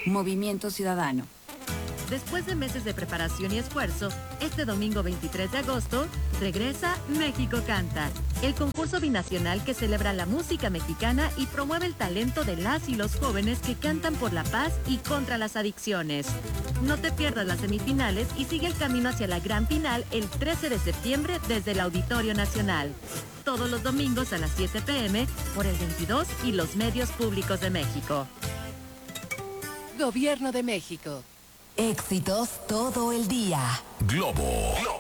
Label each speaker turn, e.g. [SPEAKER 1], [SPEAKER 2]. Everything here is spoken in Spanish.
[SPEAKER 1] Movimiento Ciudadano.
[SPEAKER 2] Después de meses de preparación y esfuerzo, este domingo 23 de agosto, regresa México Canta, el concurso binacional que celebra la música mexicana y promueve el talento de las y los jóvenes que cantan por la paz y contra las adicciones. No te pierdas las semifinales y sigue el camino hacia la gran final el 13 de septiembre desde el Auditorio Nacional. Todos los domingos a las 7 p.m. por el 22 y los medios públicos de México.
[SPEAKER 3] Gobierno de México.
[SPEAKER 4] Éxitos todo el día.
[SPEAKER 5] Globo.